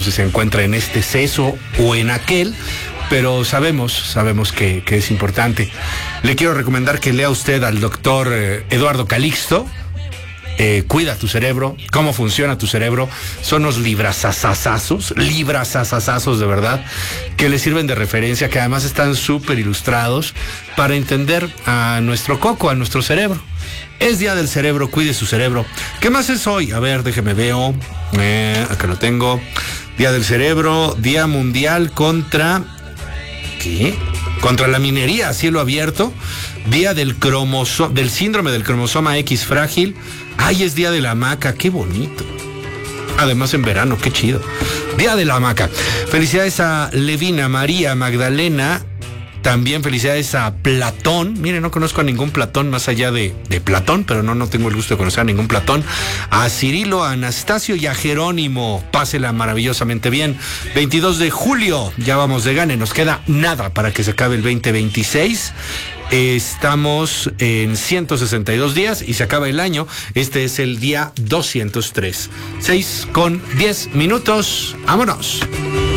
si se encuentra en este seso o en aquel, pero sabemos que es importante. Le quiero recomendar que lea usted al doctor Eduardo Calixto. Cuida tu cerebro, cómo funciona tu cerebro. Son unos librazazazazos de verdad, que le sirven de referencia, que además están súper ilustrados para entender a nuestro coco, a nuestro cerebro. Es Día del Cerebro, cuide su cerebro. ¿Qué más es hoy? A ver, déjeme veo. Acá lo tengo. Día del Cerebro, Día Mundial contra... ¿qué? Contra la minería a cielo abierto. Día del síndrome del cromosoma X frágil. Ay, es Día de la Hamaca, qué bonito. Además en verano, qué chido. Día de la Hamaca. Felicidades a Levina, María, Magdalena. También felicidades a Platón. Miren, no conozco a ningún Platón más allá de Platón, pero no tengo el gusto de conocer a ningún Platón. A Cirilo, a Anastasio y a Jerónimo. Pásela maravillosamente bien. 22 de julio, ya vamos de gane. Nos queda nada para que se acabe el 2026. Estamos en 162 días y se acaba el año. Este es el día 203. 6:10. Vámonos.